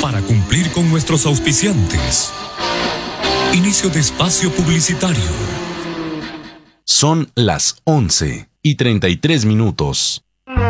para cumplir con nuestros auspiciantes. Inicio de espacio publicitario. Son las 11:33.